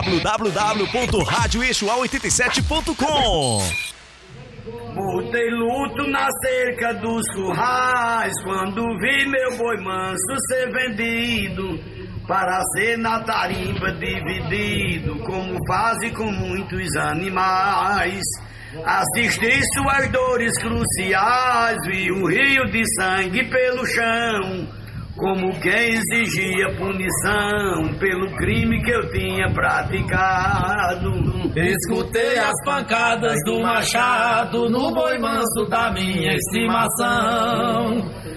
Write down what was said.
www.radioeixuá87.com. Botei luto na cerca dos currais quando vi meu boi manso ser vendido para ser na tarimba dividido, como fazem com muitos animais. Assisti suas dores cruciais, vi o rio de sangue pelo chão, como quem exigia punição pelo crime que eu tinha praticado. Escutei as pancadas do machado no boi manso da minha estimação.